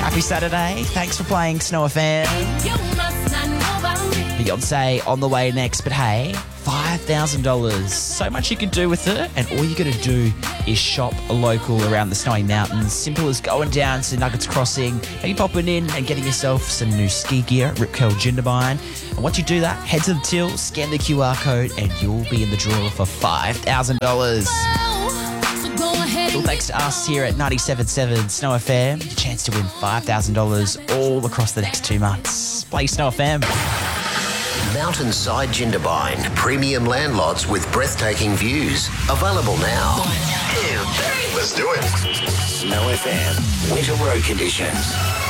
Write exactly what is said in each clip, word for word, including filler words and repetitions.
Happy Saturday. Thanks for playing Snow F M. Beyonce on the way next, but hey, five thousand dollars. So much you can do with it, and all you got to do is shop local around the Snowy Mountains. Simple as going down to Nuggets Crossing, maybe popping in and getting yourself some new ski gear at Rip Curl Jindabyne. And once you do that, head to the till, scan the Q R code, and you'll be in the draw for five thousand dollars. Well, thanks to us here at ninety-seven point seven Snow F M, your chance to win five thousand dollars all across the next two months. Play Snow F M. Mountainside Jindabyne, premium land lots with breathtaking views. Available now. One, two, three. Let's do it. Snow F M, winter road conditions.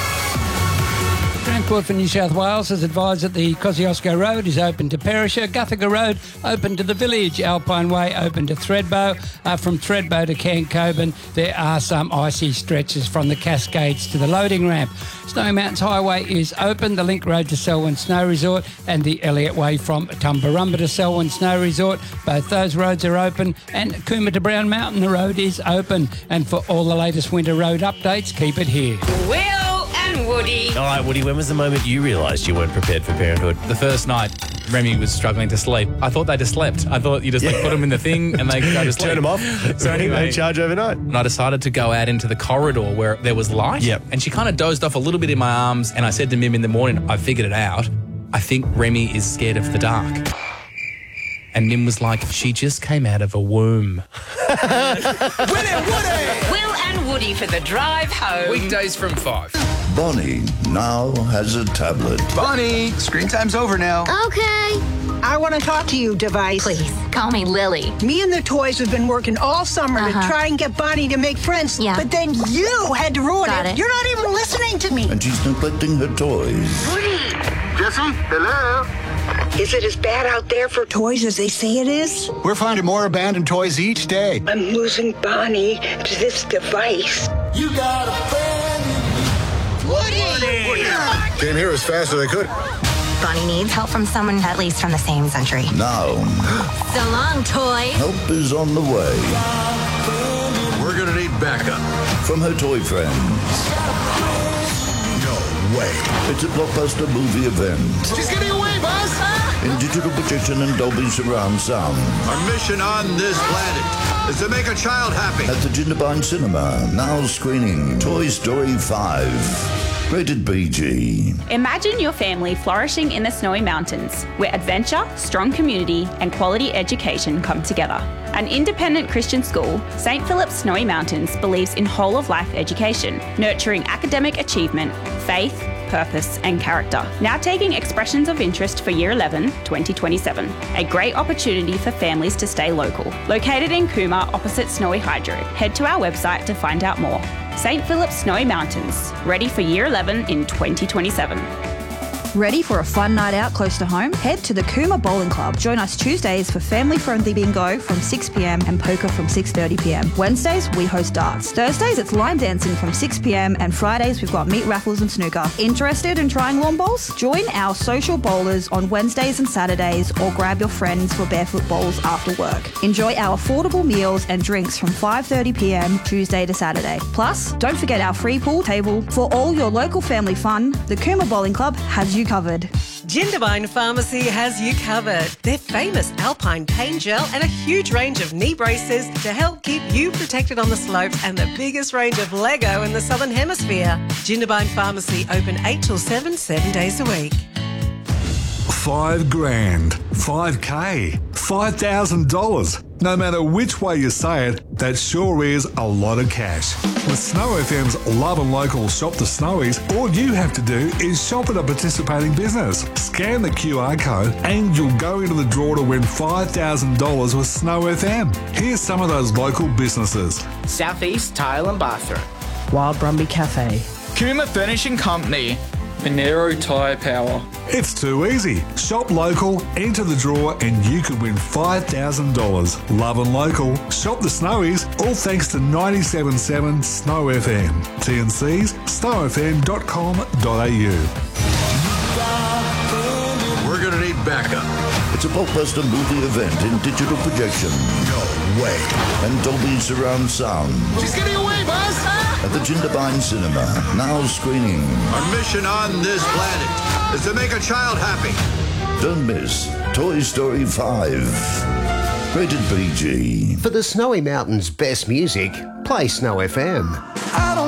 Transport for New South Wales has advised that the Kosciuszko Road is open to Perisher, Guthaga Road open to the village, Alpine Way open to Thredbo. Uh, from Thredbo to Cancoban, there are some icy stretches from the Cascades to the loading ramp. Snowy Mountains Highway is open, the Link Road to Selwyn Snow Resort and the Elliott Way from Tumbarumba to Selwyn Snow Resort. Both those roads are open, and Cooma to Brown Mountain, the road is open. And for all the latest winter road updates, keep it here. Will and Woody. All right, Woody, when was the moment you realised you weren't prepared for parenthood? The first night, Remy was struggling to sleep. I thought they just slept. I thought you just like, put them in the thing and they go to sleep. Turn them off. So anyway, they charge overnight. And I decided to go out into the corridor where there was light. Yep. And she kind of dozed off a little bit in my arms, and I said to Mim in the morning, I figured it out. I think Remy is scared of the dark. And Mim was like, she just came out of a womb. Will and Woody. Will and Woody for the drive home. Weekdays from five. Bonnie now has a tablet. Bonnie, screen time's over now. Okay. I want to talk to you, device. Please, call me Lily. Me and the toys have been working all summer uh-huh. to try and get Bonnie to make friends. Yeah. But then you had to ruin Got it. it. You're not even listening to me. And she's neglecting her toys. Woody. Jesse, hello. Is it as bad out there for toys as they say it is? We're finding more abandoned toys each day. I'm losing Bonnie to this device. You got a friend in me. Woody! Woody! Came here as fast as I could. Bonnie needs help from someone at least from the same century. Now, So long, toy. help is on the way We're gonna need backup. from her toy friends. No way. It's a blockbuster movie event She's getting away, boss! in digital projection and Dolby surround sound Our mission on this planet is to make a child happy. at the Jindabyne Cinema. Now screening Toy Story five. Rated P G. Imagine your family flourishing in the Snowy Mountains, where adventure, strong community, and quality education come together. An independent Christian school, Saint Philip's Snowy Mountains believes in whole-of-life education, nurturing academic achievement, faith, purpose, and character. Now taking expressions of interest for Year eleven, twenty twenty-seven. A great opportunity for families to stay local. Located in Cooma, opposite Snowy Hydro. Head to our website to find out more. Saint Philip's Snowy Mountains, ready for Year eleven in twenty twenty-seven. Ready for a fun night out close to home? Head to the Cooma Bowling Club. Join us Tuesdays for family-friendly bingo from six p.m. and poker from six thirty p.m. Wednesdays, we host darts. Thursdays, it's line dancing from six p.m. and Fridays, we've got meat raffles and snooker. Interested in trying lawn bowls? Join our social bowlers on Wednesdays and Saturdays, or grab your friends for barefoot bowls after work. Enjoy our affordable meals and drinks from five thirty p.m. Tuesday to Saturday. Plus, don't forget our free pool table. For all your local family fun, the Cooma Bowling Club has you covered. Jindabyne Pharmacy has you covered. Their famous Alpine pain gel and a huge range of knee braces to help keep you protected on the slopes, and the biggest range of Lego in the Southern Hemisphere. Jindabyne Pharmacy open eight till seven, seven days a week. Five grand, five K, five thousand dollars. No matter which way you say it, that sure is a lot of cash. With Snow F M's Love and Local Shop the Snowies, all you have to do is shop at a participating business. Scan the Q R code and you'll go into the draw to win five thousand dollars with Snow F M. Here's some of those local businesses. Southeast Tile and Bathroom. Wild Brumby Cafe. Cooma Furnishing Company. Monero Tyre Power. It's too easy. Shop local, enter the draw, and you could win five thousand dollars. Love and Local, Shop the Snowies, all thanks to ninety-seven point seven Snow F M. T and C's, snow f m dot com dot a u. We're gonna need backup. It's a blockbuster movie event in digital projection. No way. And Dolby surround sound. She's getting away, boss! at the Jindabyne Cinema, now screening. Our mission on this planet is to make a child happy. Don't miss Toy Story five. Rated P G. For the Snowy Mountains' best music, play Snow F M.